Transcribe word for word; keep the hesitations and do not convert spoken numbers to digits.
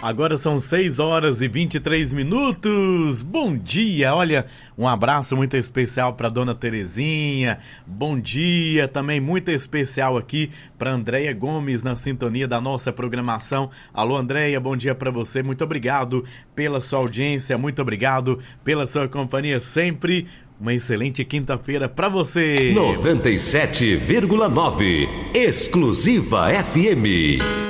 Agora são seis horas e vinte e três minutos. Bom dia, olha, um abraço muito especial para dona Terezinha. Bom dia também muito especial aqui para Andréia Gomes na sintonia da nossa programação. Alô, Andréia, bom dia para você. Muito obrigado pela sua audiência, muito obrigado pela sua companhia sempre. Uma excelente quinta-feira para você. noventa e sete vírgula nove Exclusiva F M.